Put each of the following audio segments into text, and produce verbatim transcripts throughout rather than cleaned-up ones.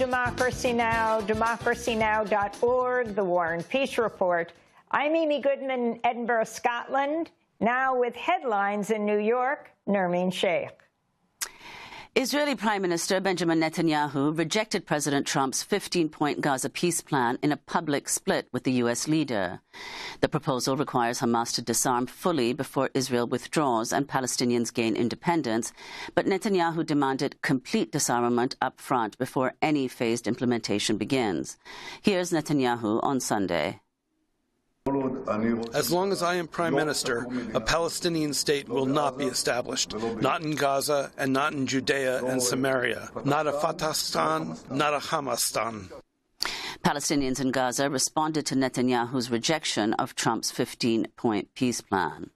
Democracy Now!, democracy now dot org, The War and Peace Report. I'm Amy Goodman in Edinburgh, Scotland. Now with headlines in New York, Nermeen Sheikh. Israeli Prime Minister Benjamin Netanyahu rejected President Trump's fifteen-point Gaza peace plan in a public split with the U S leader. The proposal requires Hamas to disarm fully before Israel withdraws and Palestinians gain independence, but Netanyahu demanded complete disarmament up front before any phased implementation begins. Here's Netanyahu on Sunday. As long as I am Prime Minister, a Palestinian state will not be established. Not in Gaza and not in Judea and Samaria. Not a Fatahstan, not a Hamastan. Palestinians in Gaza responded to Netanyahu's rejection of Trump's fifteen-point peace plan.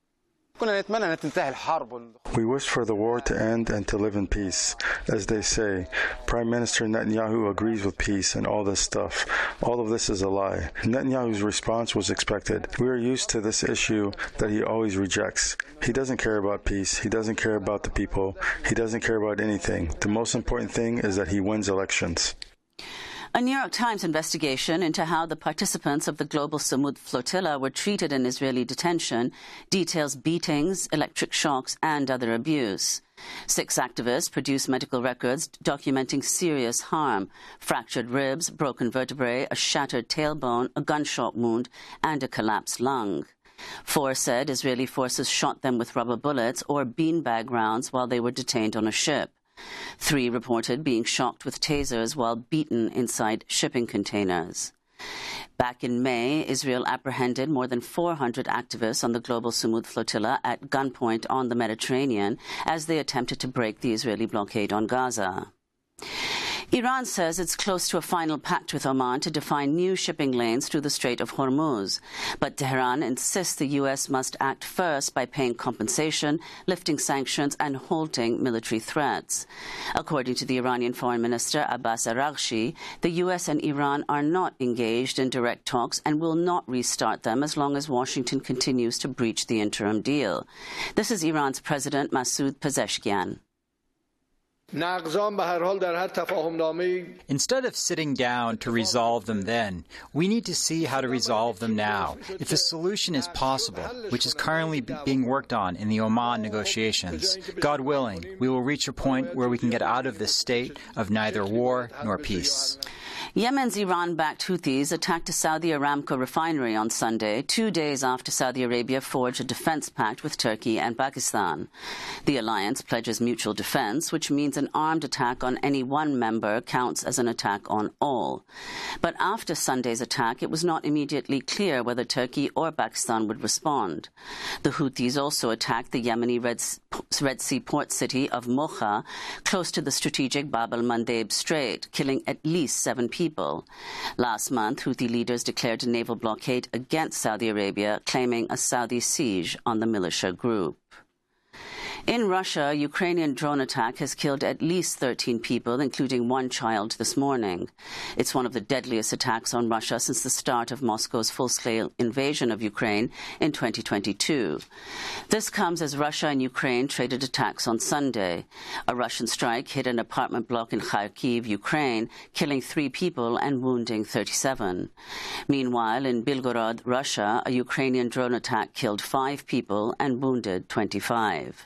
We wish for the war to end and to live in peace. As they say, Prime Minister Netanyahu agrees with peace and all this stuff. All of this is a lie. Netanyahu's response was expected. We are used to this issue that he always rejects. He doesn't care about peace. He doesn't care about the people. He doesn't care about anything. The most important thing is that he wins elections. A New York Times investigation into how the participants of the Global Samud flotilla were treated in Israeli detention details beatings, electric shocks, and other abuse. Six activists produced medical records documenting serious harm: fractured ribs, broken vertebrae, a shattered tailbone, a gunshot wound, and a collapsed lung. Four said Israeli forces shot them with rubber bullets or beanbag rounds while they were detained on a ship. Three reported being shocked with tasers while beaten inside shipping containers. Back in May, Israel apprehended more than four hundred activists on the Global Samud flotilla at gunpoint on the Mediterranean as they attempted to break the Israeli blockade on Gaza. Iran says it's close to a final pact with Oman to define new shipping lanes through the Strait of Hormuz. But Tehran insists the U S must act first by paying compensation, lifting sanctions, and halting military threats. According to the Iranian Foreign Minister Abbas Araghchi, the U S and Iran are not engaged in direct talks and will not restart them as long as Washington continues to breach the interim deal. This is Iran's President Masoud Pezeshkian. Instead of sitting down to resolve them then, we need to see how to resolve them now. If a solution is possible, which is currently being worked on in the Oman negotiations, God willing, we will reach a point where we can get out of this state of neither war nor peace. Yemen's Iran-backed Houthis attacked a Saudi Aramco refinery on Sunday, two days after Saudi Arabia forged a defense pact with Turkey and Pakistan. The alliance pledges mutual defense, which means an armed attack on any one member counts as an attack on all. But after Sunday's attack, it was not immediately clear whether Turkey or Pakistan would respond. The Houthis also attacked the Yemeni Red, Red Sea port city of Mocha, close to the strategic Bab el-Mandeb Strait, killing at least seven people. People. Last month, Houthi leaders declared a naval blockade against Saudi Arabia, claiming a Saudi siege on the militia group. In Russia, a Ukrainian drone attack has killed at least thirteen people, including one child, this morning. It's one of the deadliest attacks on Russia since the start of Moscow's full-scale invasion of Ukraine in twenty twenty-two. This comes as Russia and Ukraine traded attacks on Sunday. A Russian strike hit an apartment block in Kharkiv, Ukraine, killing three people and wounding thirty-seven. Meanwhile, in Belgorod, Russia, a Ukrainian drone attack killed five people and wounded twenty-five.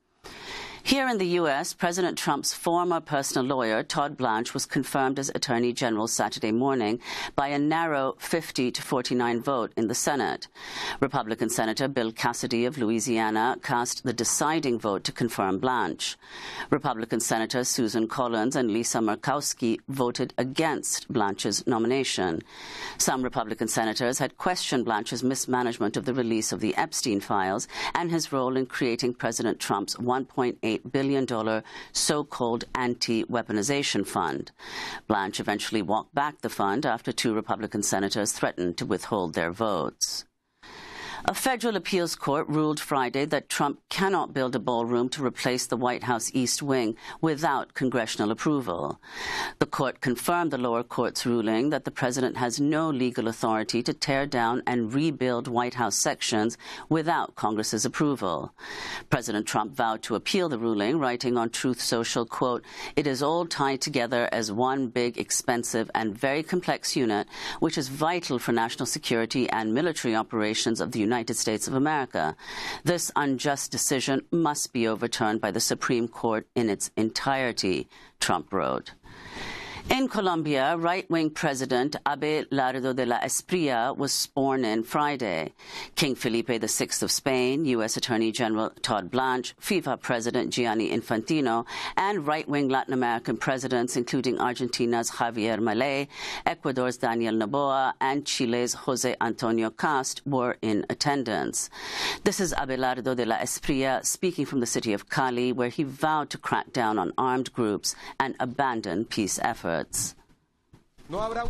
Here in the U S, President Trump's former personal lawyer, Todd Blanche, was confirmed as Attorney General Saturday morning by a narrow fifty to forty-nine vote in the Senate. Republican Senator Bill Cassidy of Louisiana cast the deciding vote to confirm Blanche. Republican Senators Susan Collins and Lisa Murkowski voted against Blanche's nomination. Some Republican senators had questioned Blanche's mismanagement of the release of the Epstein files and his role in creating President Trump's one point eight billion dollars so-called anti-weaponization fund. Blanche eventually walked back the fund after two Republican senators threatened to withhold their votes. A federal appeals court ruled Friday that Trump cannot build a ballroom to replace the White House East Wing without congressional approval. The court confirmed the lower court's ruling that the president has no legal authority to tear down and rebuild White House sections without Congress's approval. President Trump vowed to appeal the ruling, writing on Truth Social, quote, "It is all tied together as one big, expensive, and very complex unit, which is vital for national security and military operations of the United United States of America. This unjust decision must be overturned by the Supreme Court in its entirety," Trump wrote. In Colombia, right-wing President Abelardo de la Espriella was sworn in Friday. King Felipe the Sixth of Spain, U S Attorney General Todd Blanche, FIFA President Gianni Infantino, and right-wing Latin American presidents, including Argentina's Javier Milei, Ecuador's Daniel Noboa, and Chile's José Antonio Cast, were in attendance. This is Abelardo de la Espriella speaking from the city of Cali, where he vowed to crack down on armed groups and abandon peace efforts. There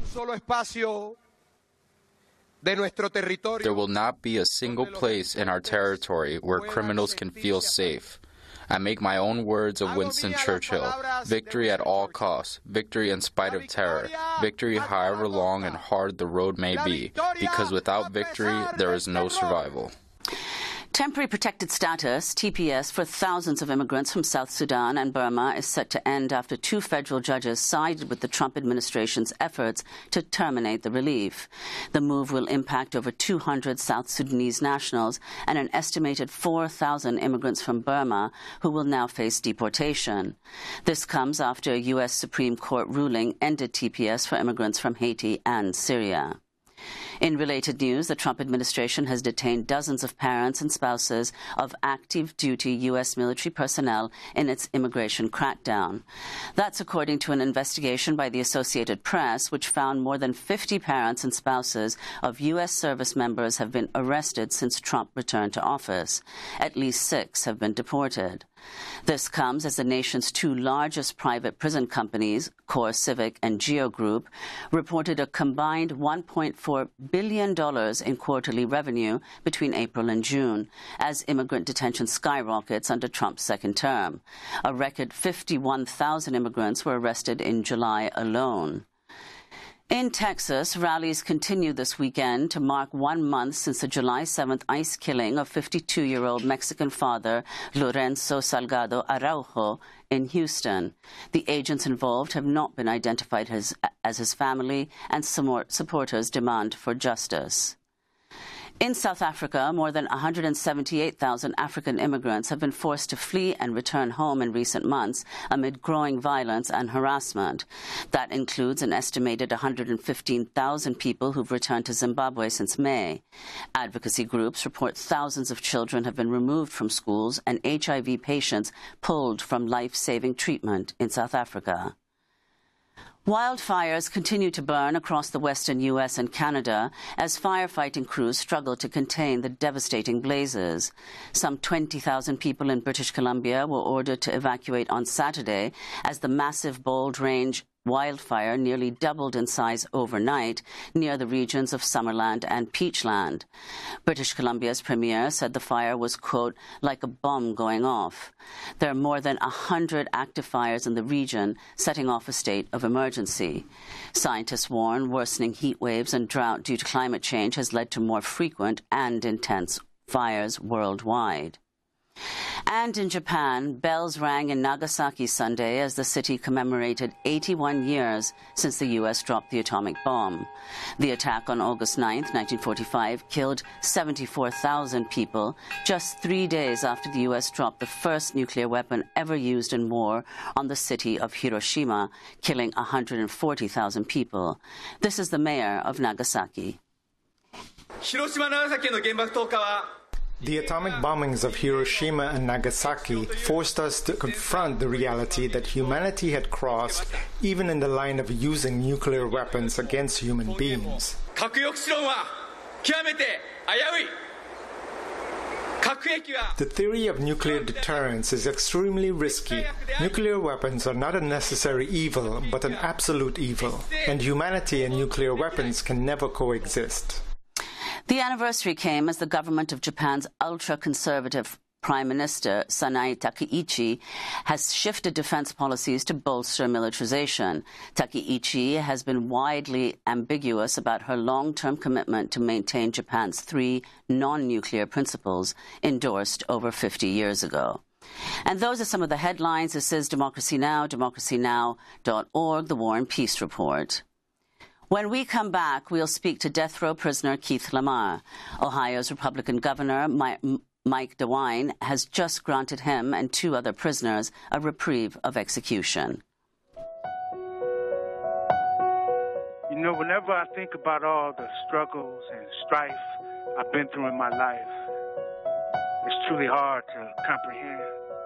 will not be a single place in our territory where criminals can feel safe. I make my own words of Winston Churchill: victory at all costs, victory in spite of terror, victory however long and hard the road may be, because without victory there is no survival. Temporary protected status, T P S, for thousands of immigrants from South Sudan and Burma is set to end after two federal judges sided with the Trump administration's efforts to terminate the relief. The move will impact over two hundred South Sudanese nationals and an estimated four thousand immigrants from Burma who will now face deportation. This comes after a U S Supreme Court ruling ended T P S for immigrants from Haiti and Syria. In related news, the Trump administration has detained dozens of parents and spouses of active duty U S military personnel in its immigration crackdown. That's according to an investigation by the Associated Press, which found more than fifty parents and spouses of U S service members have been arrested since Trump returned to office. At least six have been deported. This comes as the nation's two largest private prison companies, CoreCivic and Geo Group, reported a combined one point four billion dollars in quarterly revenue between April and June, as immigrant detention skyrockets under Trump's second term. A record fifty-one thousand immigrants were arrested in July alone. In Texas, rallies continue this weekend to mark one month since the July seventh ICE killing of fifty-two-year-old Mexican father Lorenzo Salgado Araujo in Houston. The agents involved have not been identified as, as his family, and supporters demand for justice. In South Africa, more than one hundred seventy-eight thousand African immigrants have been forced to flee and return home in recent months amid growing violence and harassment. That includes an estimated one hundred fifteen thousand people who've returned to Zimbabwe since May. Advocacy groups report thousands of children have been removed from schools and H I V patients pulled from life-saving treatment in South Africa. Wildfires continue to burn across the western U S and Canada as firefighting crews struggle to contain the devastating blazes. Some twenty thousand people in British Columbia were ordered to evacuate on Saturday as the massive Bold Range wildfire nearly doubled in size overnight near the regions of Summerland and Peachland. British Columbia's premier said the fire was, quote, like a bomb going off. There are more than one hundred active fires in the region, setting off a state of emergency. Scientists warn worsening heat waves and drought due to climate change has led to more frequent and intense fires worldwide. And in Japan, bells rang in Nagasaki Sunday as the city commemorated eighty-one years since the U S dropped the atomic bomb. The attack on August ninth, nineteen forty-five, killed seventy-four thousand people, just three days after the U S dropped the first nuclear weapon ever used in war on the city of Hiroshima, killing one hundred forty thousand people. This is the mayor of Nagasaki. The atomic bombings of Hiroshima and Nagasaki forced us to confront the reality that humanity had crossed even in the line of using nuclear weapons against human beings. The theory of nuclear deterrence is extremely risky. Nuclear weapons are not a necessary evil, but an absolute evil, and humanity and nuclear weapons can never coexist. The anniversary came as the government of Japan's ultra-conservative Prime Minister Sanae Takaichi has shifted defense policies to bolster militarization. Takaichi has been widely ambiguous about her long-term commitment to maintain Japan's three non-nuclear principles endorsed over fifty years ago. And those are some of the headlines. This is Democracy Now!, democracy now dot org, the War and Peace Report. When we come back, we'll speak to death row prisoner Keith Lamar. Ohio's Republican Governor Mike DeWine has just granted him and two other prisoners a reprieve of execution. You know, whenever I think about all the struggles and strife I've been through in my life, it's truly hard to comprehend.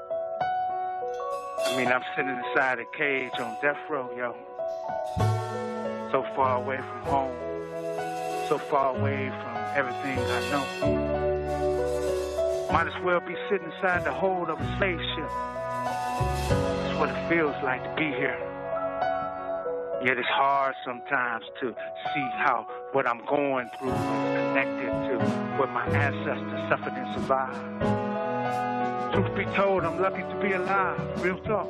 I mean, I'm sitting inside a cage on death row, yo. So far away from home, so far away from everything I know. Might as well be sitting inside the hold of a spaceship. That's what it feels like to be here. Yet it's hard sometimes to see how what I'm going through is connected to what my ancestors suffered and survived. Truth be told, I'm lucky to be alive, real talk.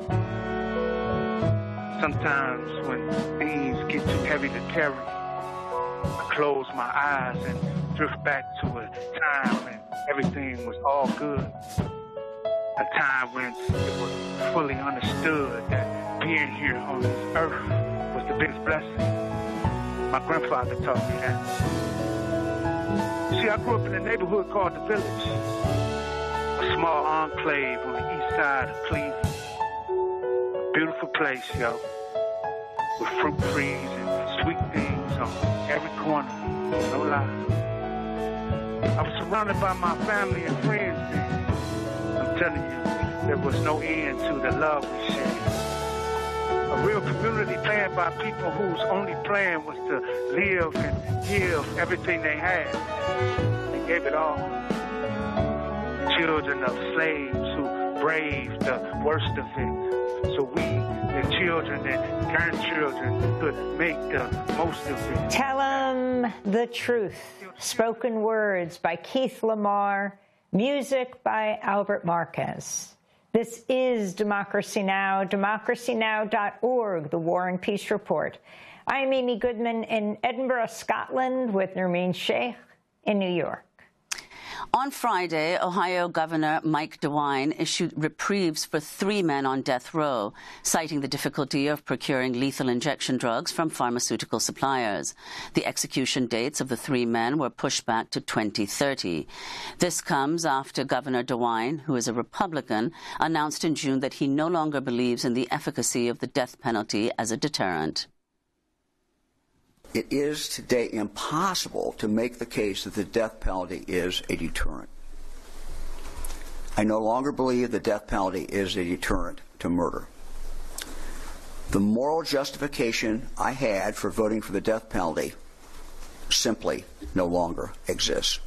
Sometimes when things get too heavy to carry, I close my eyes and drift back to a time when everything was all good. A time when it was fully understood that being here on this earth was the biggest blessing. My grandfather taught me that. See, I grew up in a neighborhood called The Village, a small enclave on the east side of Cleveland. A beautiful place, yo, with fruit trees and sweet things on every corner, no lie. I was surrounded by my family and friends then. I'm telling you, there was no end to the love we shared. A real community planned by people whose only plan was to live and give everything they had. They gave it all. Children of slaves who braved the worst of it. So we, the children and grandchildren, could make the most of it. Tell them the truth. Spoken words by Keith Lamar, music by Albert Marquez. This is Democracy Now!, democracy now dot org, the War and Peace Report. I'm Amy Goodman in Edinburgh, Scotland, with Nermeen Sheikh in New York. On Friday, Ohio Governor Mike DeWine issued reprieves for three men on death row, citing the difficulty of procuring lethal injection drugs from pharmaceutical suppliers. The execution dates of the three men were pushed back to twenty thirty. This comes after Governor DeWine, who is a Republican, announced in June that he no longer believes in the efficacy of the death penalty as a deterrent. It is today impossible to make the case that the death penalty is a deterrent. I no longer believe the death penalty is a deterrent to murder. The moral justification I had for voting for the death penalty simply no longer exists.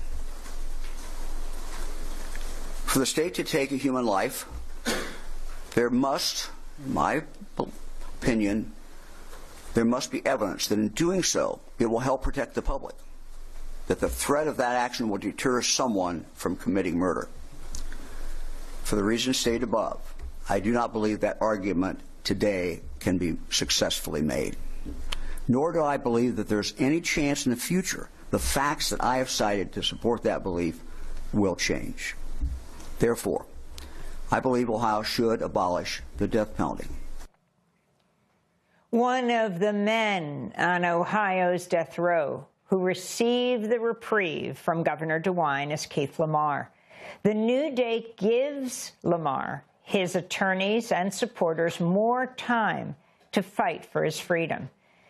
For the state to take a human life, there must, in my opinion, there must be evidence that in doing so, it will help protect the public, that the threat of that action will deter someone from committing murder. For the reasons stated above, I do not believe that argument today can be successfully made. Nor do I believe that there's any chance in the future the facts that I have cited to support that belief will change. Therefore, I believe Ohio should abolish the death penalty. One of the men on Ohio's death row who received the reprieve from Governor DeWine is Keith Lamar. The new date gives Lamar, his attorneys and supporters more time to fight for his freedom.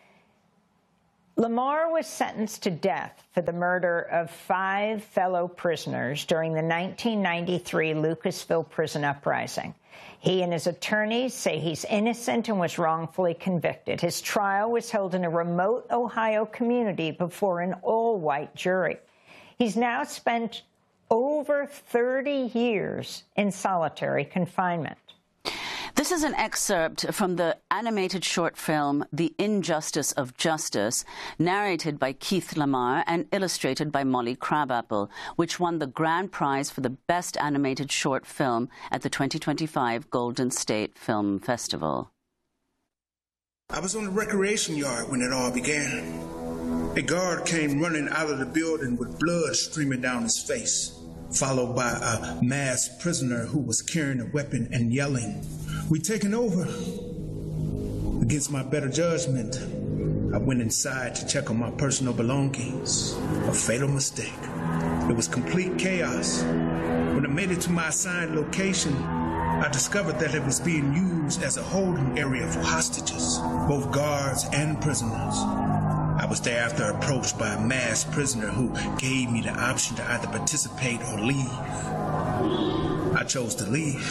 Lamar was sentenced to death for the murder of five fellow prisoners during the nineteen ninety-three Lucasville prison uprising. He and his attorneys say he's innocent and was wrongfully convicted. His trial was held in a remote Ohio community before an all-white jury. He's now spent over thirty years in solitary confinement. The This is an excerpt from the animated short film The Injustice of Justice, narrated by Keith Lamar and illustrated by Molly Crabapple, which won the grand prize for the Best Animated Short Film at the twenty twenty-five Golden State Film Festival. I was on the recreation yard when it all began. A guard came running out of the building with blood streaming down his face, followed by a masked prisoner who was carrying a weapon and yelling, "We taking over." Against my better judgment, I went inside to check on my personal belongings. A fatal mistake. It was complete chaos. When I made it to my assigned location, I discovered that it was being used as a holding area for hostages, both guards and prisoners. I was thereafter approached by a masked prisoner who gave me the option to either participate or leave. I chose to leave.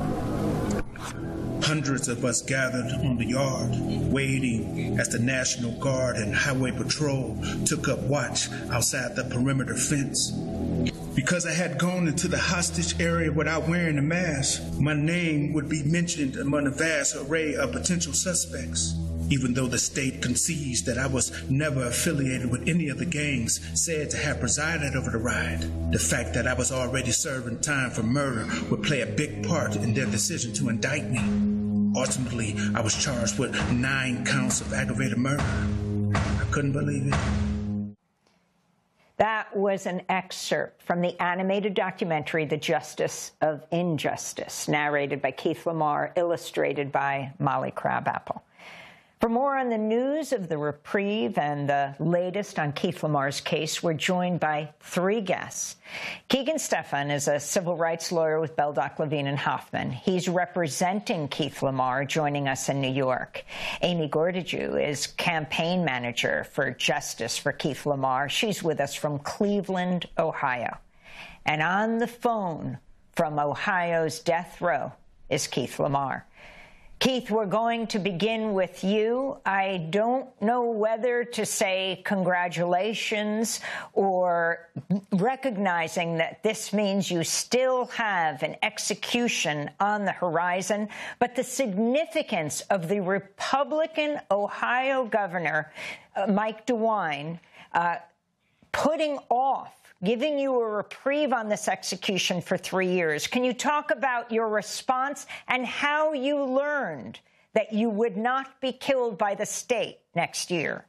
Hundreds of us gathered on the yard, waiting as the National Guard and Highway Patrol took up watch outside the perimeter fence. Because I had gone into the hostage area without wearing a mask, my name would be mentioned among a vast array of potential suspects. Even though the state concedes that I was never affiliated with any of the gangs said to have presided over the riot, the fact that I was already serving time for murder would play a big part in their decision to indict me. Ultimately, I was charged with nine counts of aggravated murder. I couldn't believe it. That was an excerpt from the animated documentary, The Justice of Injustice, narrated by Keith Lamar, illustrated by Molly Crabapple. For more on the news of the reprieve and the latest on Keith Lamar's case, we're joined by three guests. Keegan Stephan is a civil rights lawyer with Beldock, Levine and Hoffman. He's representing Keith Lamar, joining us in New York. Amy Gordiju is campaign manager for Justice for Keith Lamar. She's with us from Cleveland, Ohio. And on the phone from Ohio's death row is Keith Lamar. Keith, we're going to begin with you. I don't know whether to say congratulations or recognizing that this means you still have an execution on the horizon, but the significance of the Republican Ohio governor, uh, Mike DeWine, uh, putting off giving you a reprieve on this execution for three years. Can you talk about your response and how you learned that you would not be killed by the state next year?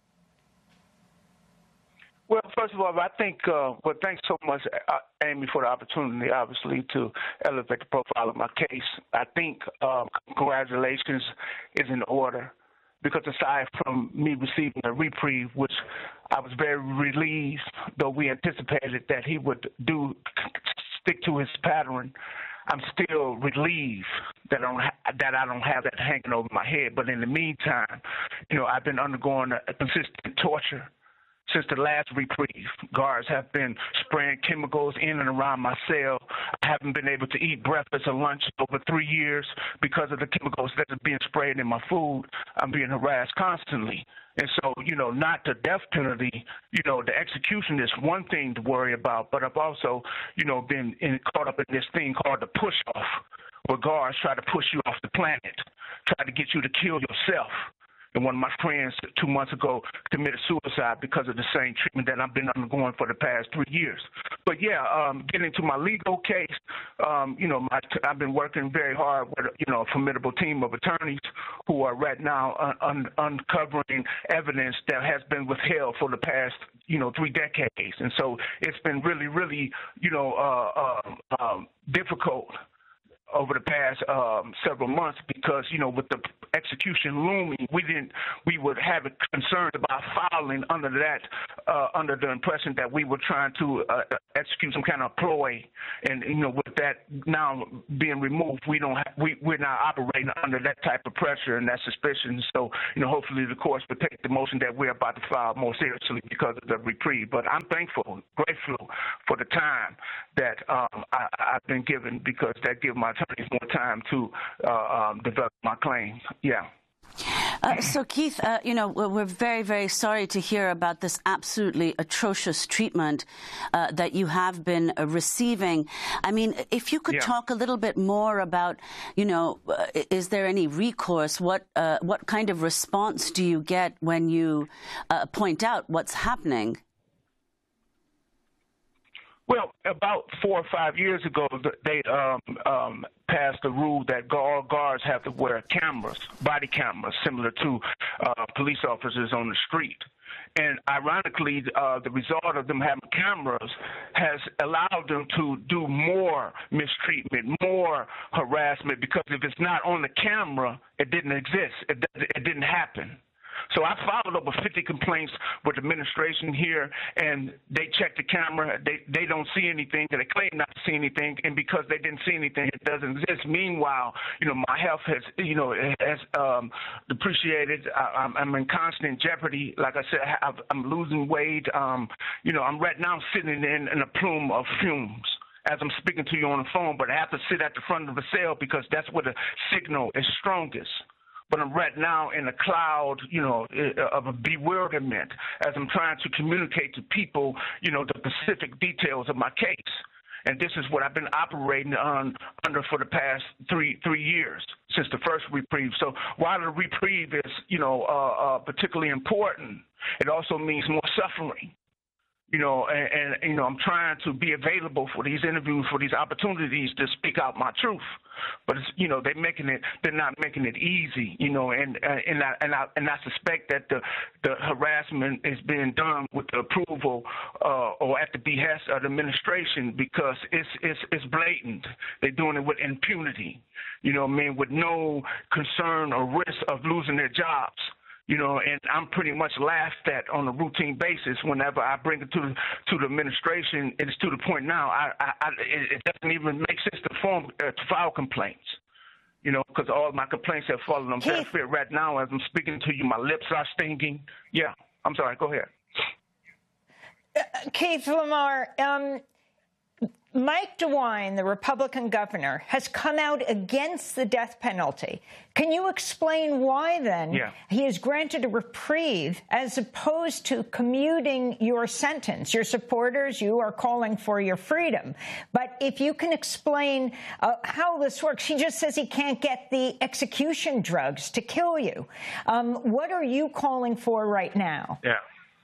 Well, first of all, I think, uh, well, thanks so much, uh, Amy, for the opportunity, obviously, to elevate the profile of my case. I think uh, congratulations is in order. Because aside from me receiving a reprieve, which I was very relieved, though we anticipated that he would do stick to his pattern, I'm still relieved that I don't ha- that I don't have that hanging over my head. But in the meantime, you know, I've been undergoing a, a consistent torture since the last reprieve. Guards have been spraying chemicals in and around my cell. I haven't been able to eat breakfast or lunch over three years because of the chemicals that are being sprayed in my food. I'm being harassed constantly. And so, you know, not the death penalty, you know, the execution is one thing to worry about, but I've also, you know, been in, caught up in this thing called the push-off, where guards try to push you off the planet, try to get you to kill yourself. And one of my friends two months ago committed suicide because of the same treatment that I've been undergoing for the past three years. But, yeah, um, getting to my legal case, um, you know, my, I've been working very hard with, you know, a formidable team of attorneys who are right now un- un- uncovering evidence that has been withheld for the past, you know, three decades. And so it's been really, really, you know, uh, uh, um, difficult over the past um, several months because, you know, with the execution looming, we didn't, we would have concerns about filing under that, uh, under the impression that we were trying to uh, execute some kind of ploy. And, you know, with that now being removed, we don't, have, we, we're not operating under that type of pressure and that suspicion. So, you know, hopefully the courts will take the motion that we're about to file more seriously because of the reprieve. But I'm thankful, grateful for the time that um, I, I've been given because that gives my attorneys more time to uh, um, develop my claim. Yeah. Uh, so, Keith, uh, you know, we're very, very sorry to hear about this absolutely atrocious treatment uh, that you have been uh, receiving. I mean, if you could yeah. talk a little bit more about, you know, uh, is there any recourse? What uh, what kind of response do you get when you uh, point out what's happening? Well, about four or five years ago, they um, um, passed a rule that all guards have to wear cameras, body cameras, similar to uh, police officers on the street. And ironically, uh, the result of them having cameras has allowed them to do more mistreatment, more harassment, because if it's not on the camera, it didn't exist. It, it didn't happen. So I filed over fifty complaints with the administration here, and they check the camera. They they don't see anything. They claim not to see anything, and because they didn't see anything, it doesn't exist. Meanwhile, you know, my health has, you know, has um, depreciated. I, I'm, I'm in constant jeopardy. Like I said, I, I'm losing weight. Um, you know, I'm right now sitting in, in a plume of fumes as I'm speaking to you on the phone, but I have to sit at the front of the cell because that's where the signal is strongest. But I'm right now in a cloud, you know, of a bewilderment as I'm trying to communicate to people, you know, the specific details of my case. And this is what I've been operating on under for the past three three years since the first reprieve. So while the reprieve is, you know, uh, uh, particularly important, it also means more suffering. You know, and, and, you know, I'm trying to be available for these interviews, for these opportunities to speak out my truth. But, it's, you know, they're making it, they're not making it easy, you know, and, uh, and, I, and, I, and I suspect that the, the harassment is being done with the approval uh, or at the behest of the administration because it's, it's, it's blatant. They're doing it with impunity, you know what I mean, with no concern or risk of losing their jobs. You know, and I'm pretty much laughed at on a routine basis whenever I bring it to the, to the administration. It's to the point now, I, I, I, it doesn't even make sense to, form, uh, to file complaints, you know, because all my complaints have fallen on deaf ear right now. As I'm speaking to you, my lips are stinging. Yeah, I'm sorry. Go ahead. Uh, Keith Lamar, um, Mike DeWine, the Republican governor, has come out against the death penalty. Can you explain why, then, yeah. he is granted a reprieve as opposed to commuting your sentence? Your supporters, you are calling for your freedom. But if you can explain uh, how this works, he just says he can't get the execution drugs to kill you. Um, what are you calling for right now? Yeah.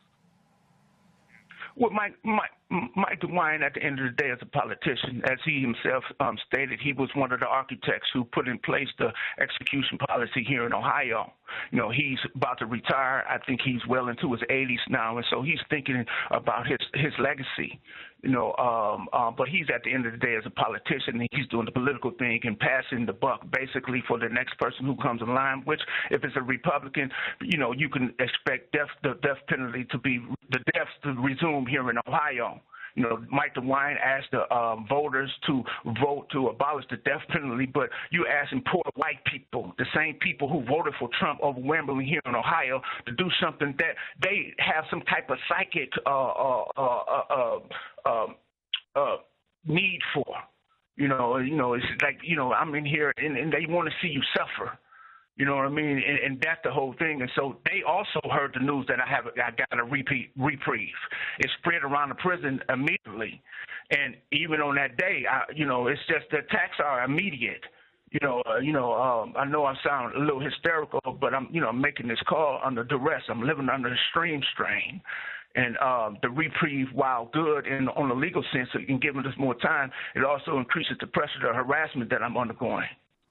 Well, Mike, Mike, Mike DeWine, at the end of the day, is a politician. As he himself um, stated, he was one of the architects who put in place the execution policy here in Ohio. You know, he's about to retire. I think he's well into his eighties now, and so he's thinking about his his legacy. You know, um, uh, but he's at the end of the day as a politician, and he's doing the political thing and passing the buck basically for the next person who comes in line. Which, if it's a Republican, you know, you can expect death, the death penalty to be the deaths to resume here in Ohio. You know, Mike DeWine asked the um, voters to vote to abolish the death penalty, but you asking poor white people, the same people who voted for Trump overwhelmingly here in Ohio, to do something that they have some type of psychic uh, uh, uh, uh, uh, uh, need for. You know, you know, it's like, you know, I'm in here and, and they want to see you suffer. You know what I mean? And, and that's the whole thing. And so they also heard the news that I have I got a repeat, reprieve. It spread around the prison immediately. And even on that day, I, you know, it's just the attacks are immediate. You know, uh, you know, um, I know I sound a little hysterical, but I'm, you know, I'm making this call under duress. I'm living under extreme strain. And um, the reprieve, while good in on the legal sense, so you can give us more time, it also increases the pressure, the harassment that I'm undergoing.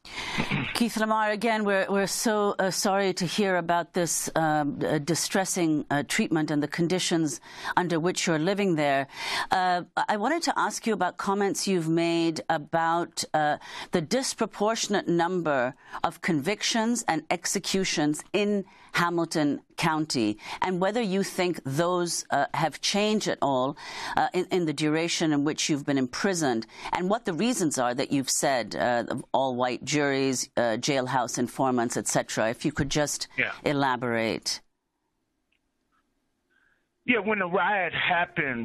Keith Lamar, again, we're, we're so uh, sorry to hear about this um, uh, distressing uh, treatment and the conditions under which you're living there. Uh, I wanted to ask you about comments you've made about uh, the disproportionate number of convictions and executions in Hamilton County, and whether you think those uh, have changed at all uh, in, in the duration in which you've been imprisoned, and what the reasons are that you've said, uh, all-white juries, uh, jailhouse informants, et cetera. If you could just yeah. elaborate. Yeah, when the riot happened,